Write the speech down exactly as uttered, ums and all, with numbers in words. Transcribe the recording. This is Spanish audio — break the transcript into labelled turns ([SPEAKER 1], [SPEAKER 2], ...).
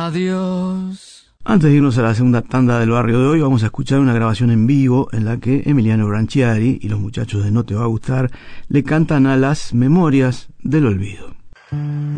[SPEAKER 1] Adiós.
[SPEAKER 2] Antes de irnos a la segunda tanda del barrio de hoy, vamos a escuchar una grabación en vivo en la que Emiliano Branchiari y los muchachos de No Te Va a Gustar le cantan a las memorias del olvido.